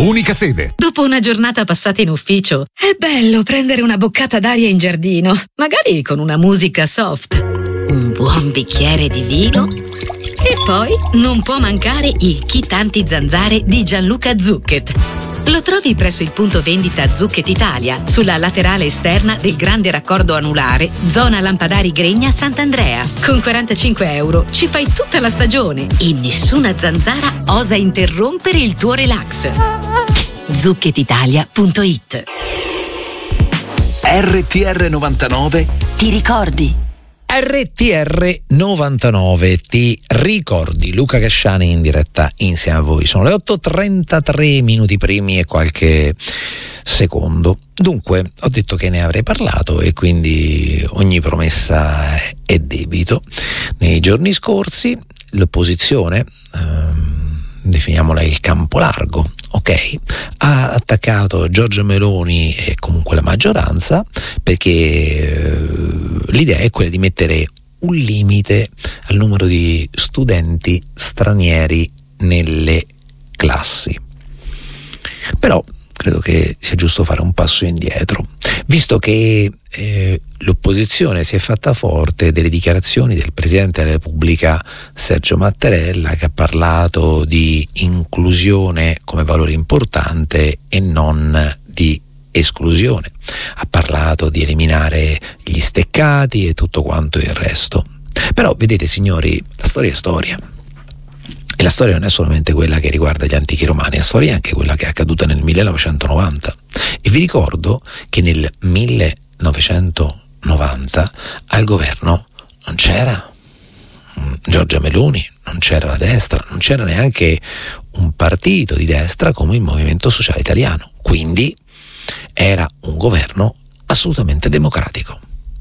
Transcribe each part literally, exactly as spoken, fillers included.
unica sede. Dopo una giornata passata in ufficio, è bello prendere una boccata d'aria in giardino, magari con una musica soft, un buon bicchiere di vino e poi non può mancare il kit anti-zanzare di Gianluca Zucchet. Lo trovi presso il punto vendita Zucchet Italia, sulla laterale esterna del grande raccordo anulare, zona Lampadari Gregna Sant'Andrea. Con quarantacinque euro ci fai tutta la stagione e nessuna zanzara osa interrompere il tuo relax. zucchet italia punto it. R T R novantanove Ti ricordi? R T R novantanove, ti ricordi? Luca Casciani in diretta insieme a voi. Sono le otto e trentatré minuti primi e qualche secondo. Dunque, ho detto che ne avrei parlato e quindi ogni promessa è debito. Nei giorni scorsi l'opposizione, ehm, definiamola il campo largo, ok, ha attaccato Giorgia Meloni e comunque la maggioranza perché eh, l'idea è quella di mettere un limite al numero di studenti stranieri nelle classi. Però credo che sia giusto fare un passo indietro, visto che eh, l'opposizione si è fatta forte delle dichiarazioni del Presidente della Repubblica Sergio Mattarella, che ha parlato di inclusione come valore importante e non di esclusione. Ha parlato di eliminare gli steccati e tutto quanto il resto. Però vedete, signori, la storia è storia. E la storia non è solamente quella che riguarda gli antichi romani, la storia è anche quella che è accaduta nel millenovecentonovanta. E vi ricordo che nel millenovecentonovanta al governo non c'era Giorgia Meloni, non c'era la destra, non c'era neanche un partito di destra come il Movimento Sociale Italiano. Quindi era un governo assolutamente democratico.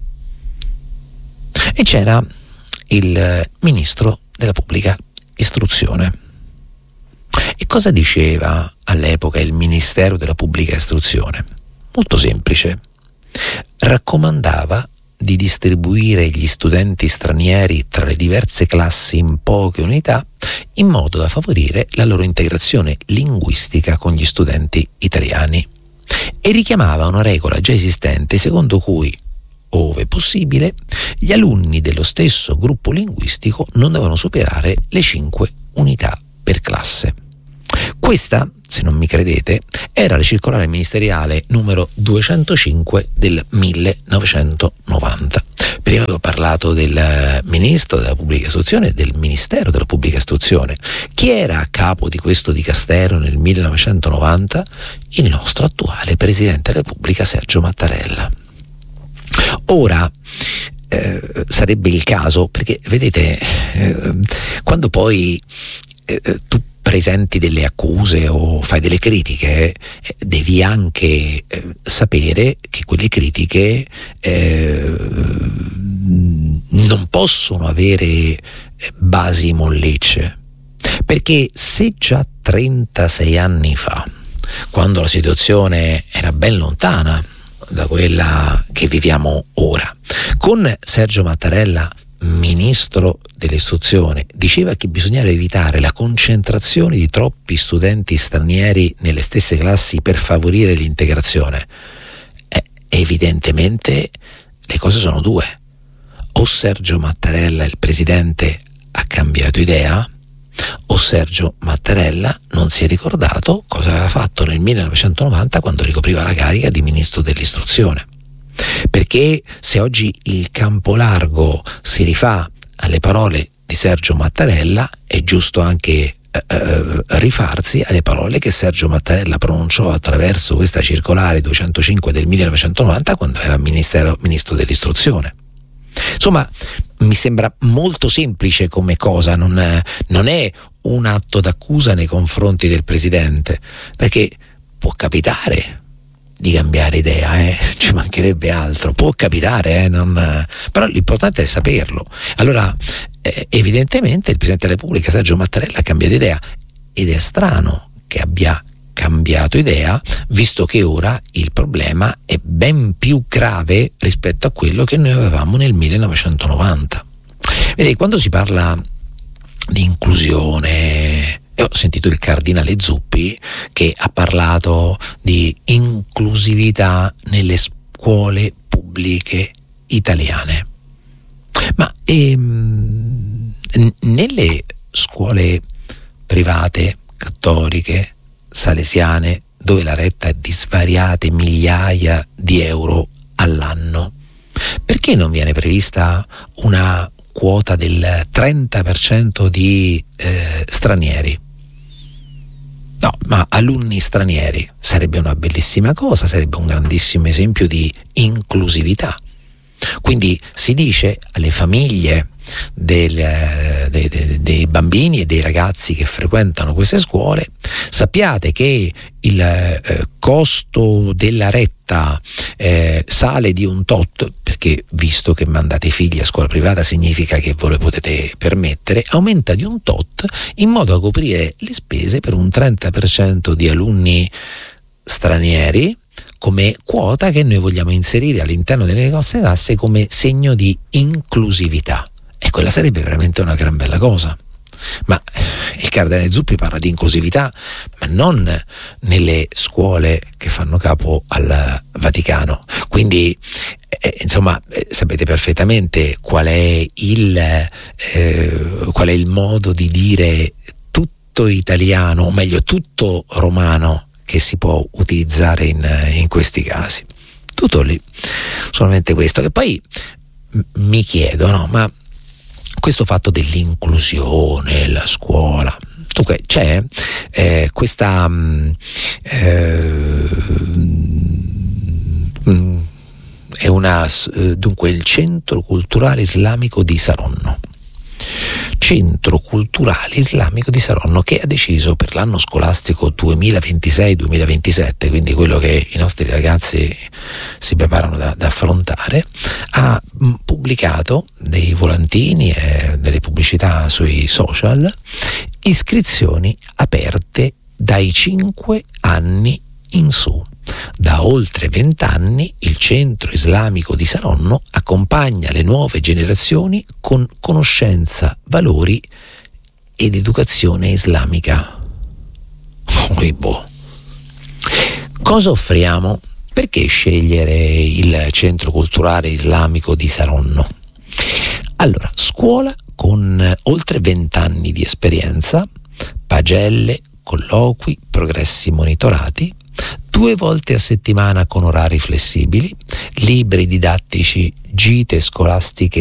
E c'era il ministro della pubblica istruzione. E cosa diceva all'epoca il Ministero della Pubblica Istruzione? Molto semplice. Raccomandava di distribuire gli studenti stranieri tra le diverse classi in poche unità in modo da favorire la loro integrazione linguistica con gli studenti italiani e richiamava una regola già esistente secondo cui, ove possibile, gli alunni dello stesso gruppo linguistico non devono superare le cinque unità per classe. Questa, se non mi credete, era la circolare ministeriale numero duecentocinque del millenovecentonovanta. Prima avevo parlato del ministro della pubblica istruzione e del Ministero della pubblica istruzione. Chi era a capo di questo dicastero nel millenovecentonovanta? Il nostro attuale Presidente della Repubblica Sergio Mattarella. Ora eh, sarebbe il caso, perché vedete, eh, quando poi eh, tu presenti delle accuse o fai delle critiche, eh, devi anche eh, sapere che quelle critiche eh, non possono avere eh, basi mollecce, perché se già trentasei anni fa, quando la situazione era ben lontana da quella che viviamo ora, con Sergio Mattarella ministro dell'istruzione, diceva che bisognava evitare la concentrazione di troppi studenti stranieri nelle stesse classi per favorire l'integrazione, eh, evidentemente le cose sono due: o Sergio Mattarella, il presidente, ha cambiato idea, o Sergio Mattarella non si è ricordato cosa aveva fatto nel millenovecentonovanta quando ricopriva la carica di ministro dell'istruzione. Perché se oggi il campo largo si rifà alle parole di Sergio Mattarella, è giusto anche eh, rifarsi alle parole che Sergio Mattarella pronunciò attraverso questa circolare duecentocinque del millenovecentonovanta quando era ministero, ministro dell'istruzione. Insomma, mi sembra molto semplice come cosa, non è, non è un atto d'accusa nei confronti del presidente, perché può capitare di cambiare idea, eh? Ci mancherebbe altro, può capitare, eh? non... però l'importante è saperlo. Allora, eh, evidentemente il Presidente della Repubblica Sergio Mattarella ha cambiato idea, ed è strano che abbia cambiato idea, visto che ora il problema è ben più grave rispetto a quello che noi avevamo nel millenovecentonovanta. Vedete, quando si parla di inclusione E ho sentito il cardinale Zuppi che ha parlato di inclusività nelle scuole pubbliche italiane. Ma ehm, nelle scuole private, cattoliche, salesiane, dove la retta è di svariate migliaia di euro all'anno, perché non viene prevista una quota del trenta per cento di eh, stranieri? No, ma alunni stranieri sarebbe una bellissima cosa, sarebbe un grandissimo esempio di inclusività. Quindi si dice alle famiglie del, dei, dei, dei bambini e dei ragazzi che frequentano queste scuole: sappiate che il eh, costo della retta eh, sale di un tot, perché visto che mandate i figli a scuola privata significa che voi le potete permettere, aumenta di un tot in modo da coprire le spese per un trenta per cento di alunni stranieri, come quota che noi vogliamo inserire all'interno delle nostre classi come segno di inclusività. E quella sarebbe veramente una gran bella cosa. Ma il cardinale Zuppi parla di inclusività, ma non nelle scuole che fanno capo al Vaticano. Quindi eh, insomma eh, sapete perfettamente qual è il eh, qual è il modo di dire tutto italiano, o meglio tutto romano, che si può utilizzare in, in questi casi. Tutto lì, solamente questo. Che poi m- mi chiedo, no, ma questo fatto dell'inclusione, la scuola, dunque c'è eh, questa mh, eh, mh, è una eh, dunque il Centro Culturale Islamico di Saronno. Centro Culturale Islamico di Saronno, che ha deciso per l'anno scolastico duemilaventisei duemilaventisette, quindi quello che i nostri ragazzi si preparano da, da affrontare, ha mh, pubblicato dei volantini e delle pubblicità sui social: iscrizioni aperte dai cinque anni in su. Da oltre vent'anni il Centro Islamico di Saronno accompagna le nuove generazioni con conoscenza, valori ed educazione islamica. Oh, boh. Cosa offriamo? Perché scegliere il Centro Culturale Islamico di Saronno? Allora, scuola con oltre vent'anni di esperienza, pagelle, colloqui, progressi monitorati, due volte a settimana con orari flessibili, libri didattici, gite scolastiche